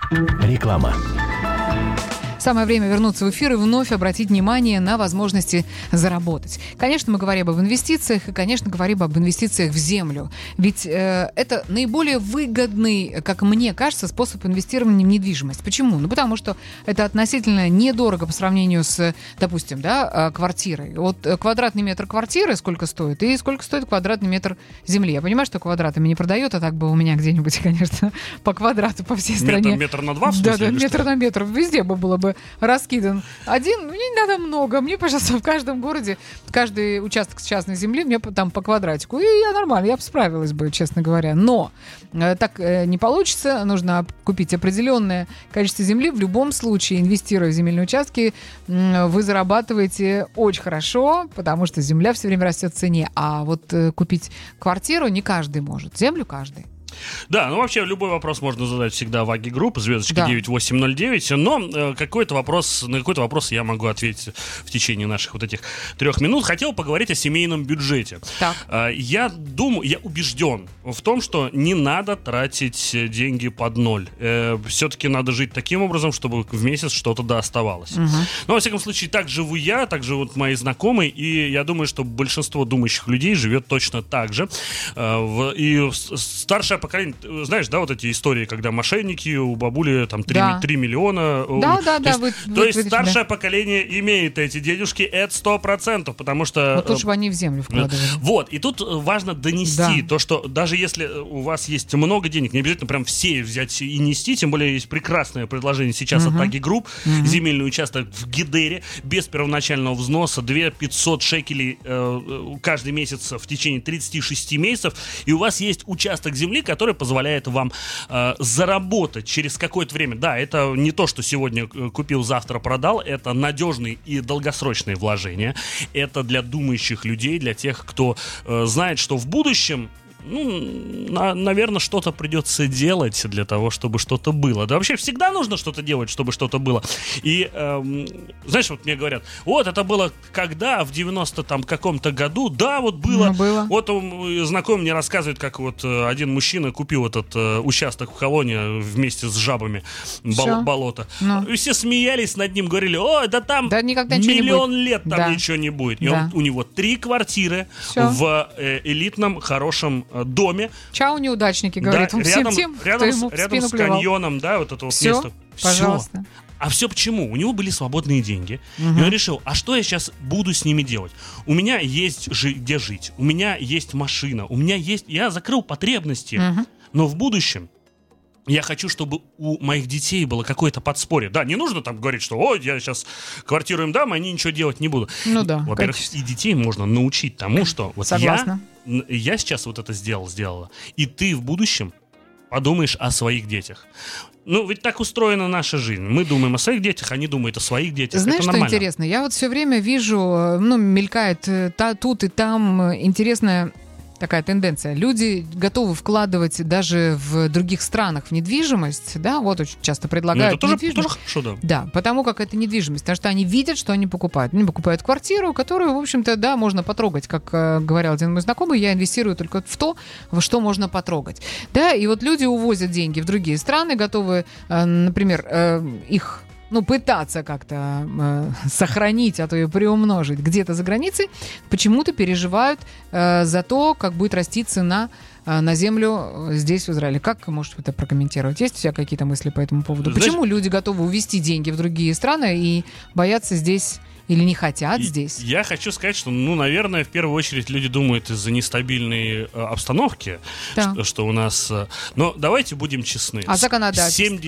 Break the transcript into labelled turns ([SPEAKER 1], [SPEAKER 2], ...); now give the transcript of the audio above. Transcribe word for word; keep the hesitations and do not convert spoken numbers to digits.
[SPEAKER 1] Реклама.
[SPEAKER 2] Самое время вернуться в эфир и вновь обратить внимание на возможности заработать. Конечно, мы говорим об инвестициях и, конечно, говорим об инвестициях в землю. Ведь э, это наиболее выгодный, как мне кажется, способ инвестирования в недвижимость. Почему? Ну, потому что это относительно недорого по сравнению с, допустим, да, квартирой. Вот квадратный метр квартиры сколько стоит и сколько стоит квадратный метр земли. Я понимаю, что квадратами не продают, а так бы у меня где-нибудь, конечно, по квадрату по всей стране.
[SPEAKER 3] Метр, метр на два, в смысле?
[SPEAKER 2] Да, да, метр
[SPEAKER 3] что?
[SPEAKER 2] на метр. Везде бы было бы раскидан один, мне не надо много. Мне, пожалуйста, в каждом городе, каждый участок частной земли мне там по квадратику. И я нормально, я бы справилась бы, честно говоря. Но э, так э, не получится. Нужно купить определенное количество земли. В любом случае, инвестируя в земельные участки, э, вы зарабатываете очень хорошо, потому что земля все время растет в цене. А вот э, купить квартиру не каждый может. Землю каждый.
[SPEAKER 3] Да, ну вообще любой вопрос можно задать всегда в Аги Групп, звездочка
[SPEAKER 2] Да.
[SPEAKER 3] девять восемь ноль девять, но э, какой-то вопрос, на какой-то вопрос я могу ответить в течение наших вот этих трех минут. Хотел поговорить о семейном бюджете.
[SPEAKER 2] Так.
[SPEAKER 3] Э, я думаю, я убежден в том, что не надо тратить деньги под ноль. Э, все-таки надо жить таким образом, чтобы в месяц что-то да оставалось. Угу. Но, во всяком случае, так живу я, так живут мои знакомые, и я думаю, что большинство думающих людей живет точно так же. Э, в, и старшая поколение, знаешь, да, вот эти истории, когда мошенники у бабули там три,
[SPEAKER 2] Да.
[SPEAKER 3] три миллиона.
[SPEAKER 2] Да,
[SPEAKER 3] то
[SPEAKER 2] да, да.
[SPEAKER 3] Есть,
[SPEAKER 2] вы,
[SPEAKER 3] то
[SPEAKER 2] вы,
[SPEAKER 3] есть
[SPEAKER 2] вы,
[SPEAKER 3] старшее
[SPEAKER 2] да.
[SPEAKER 3] поколение имеет эти денежки, это сто процентов, потому что...
[SPEAKER 2] Вот лучше бы они в землю вкладывали.
[SPEAKER 3] Вот, и тут важно донести
[SPEAKER 2] Да.
[SPEAKER 3] то, что даже если у вас есть много денег, не обязательно прям все взять и нести, тем более есть прекрасное предложение сейчас
[SPEAKER 2] Мгм.
[SPEAKER 3] от Аги Групп,
[SPEAKER 2] Мгм.
[SPEAKER 3] земельный участок в Гидере, без первоначального взноса, две тысячи пятьсот шекелей э, каждый месяц в течение тридцати шести месяцев, и у вас есть участок земли, который позволяет вам э, заработать через какое-то время. Да, это не то, что сегодня купил, завтра продал, это надежные и долгосрочные вложения. Это для думающих людей, для тех, кто э, знает, что в будущем, ну, на, наверное, что-то придется делать для того, чтобы что-то было. Да вообще всегда нужно что-то делать, чтобы что-то было. И, эм, знаешь, вот мне говорят, вот это было когда, в девяностом там каком-то году, да, вот было.
[SPEAKER 2] Ну, было.
[SPEAKER 3] Вот он, знакомый мне рассказывает, как вот э, один мужчина купил этот э, участок в Холоне вместе с жабами бол-
[SPEAKER 2] Всё.
[SPEAKER 3] болото.
[SPEAKER 2] Ну.
[SPEAKER 3] И все смеялись над ним, говорили, о, да там
[SPEAKER 2] Да никогда ничего не
[SPEAKER 3] миллион
[SPEAKER 2] будет.
[SPEAKER 3] лет там
[SPEAKER 2] Да.
[SPEAKER 3] ничего не будет. И
[SPEAKER 2] Да.
[SPEAKER 3] он, у него три квартиры
[SPEAKER 2] Всё.
[SPEAKER 3] в э, элитном хорошем э, доме.
[SPEAKER 2] Чао, неудачники, говорит
[SPEAKER 3] Да,
[SPEAKER 2] он
[SPEAKER 3] рядом,
[SPEAKER 2] всем тем,
[SPEAKER 3] рядом,
[SPEAKER 2] кто ему
[SPEAKER 3] с,
[SPEAKER 2] в
[SPEAKER 3] рядом
[SPEAKER 2] спину
[SPEAKER 3] с
[SPEAKER 2] плевал.
[SPEAKER 3] каньоном, да, вот это вот
[SPEAKER 2] Всё,
[SPEAKER 3] место. Всё.
[SPEAKER 2] пожалуйста.
[SPEAKER 3] А все почему? У него были свободные деньги.
[SPEAKER 2] Мгм.
[SPEAKER 3] И он решил, а что я сейчас буду с ними делать? У меня есть жи- где жить, у меня есть машина, у меня есть... Я закрыл потребности,
[SPEAKER 2] Мгм.
[SPEAKER 3] но в будущем я хочу, чтобы у моих детей было какое-то подспорье. Да, не нужно там говорить, что ой, я сейчас квартиру им дам, они ничего делать не будут.
[SPEAKER 2] Ну да,
[SPEAKER 3] Во-первых,
[SPEAKER 2] конечно.
[SPEAKER 3] и детей можно научить тому, что вот я,
[SPEAKER 2] Согласна.
[SPEAKER 3] н- я сейчас вот это сделал, сделала, и ты в будущем подумаешь о своих детях. Ну, ведь так устроена наша жизнь. Мы думаем о своих детях, они думают о своих детях.
[SPEAKER 2] Знаешь,
[SPEAKER 3] это
[SPEAKER 2] что
[SPEAKER 3] нормально.
[SPEAKER 2] интересно? Я вот все время вижу, э, ну, мелькает э, та, тут и там э, интересная такая тенденция. Люди готовы вкладывать даже в других странах в недвижимость, да, вот очень часто
[SPEAKER 3] Ну,
[SPEAKER 2] предлагают
[SPEAKER 3] это тоже,
[SPEAKER 2] недвижимость.
[SPEAKER 3] тоже хорошо, да.
[SPEAKER 2] Да, потому как это недвижимость, потому что они видят, что они покупают. Они покупают квартиру, которую, в общем-то, да, можно потрогать. Как э, говорил один мой знакомый, я инвестирую только в то, во что можно потрогать. Да, и вот люди увозят деньги в другие страны, готовы, э, например, э, их ну, пытаться как-то э, сохранить, а то и приумножить где-то за границей, почему-то переживают э, за то, как будет расти цена э, на землю здесь, в Израиле. Как, может, это прокомментировать? Есть у тебя какие-то мысли по этому поводу?
[SPEAKER 3] Знаешь,
[SPEAKER 2] Почему люди готовы увезти деньги в другие страны и боятся здесь или не хотят
[SPEAKER 3] И
[SPEAKER 2] здесь?
[SPEAKER 3] Я хочу сказать, что, ну, наверное, в первую очередь люди думают из-за нестабильной э, обстановки,
[SPEAKER 2] Да.
[SPEAKER 3] что, что у нас... э, но давайте будем честны.
[SPEAKER 2] А законодательство?
[SPEAKER 3] семьдесят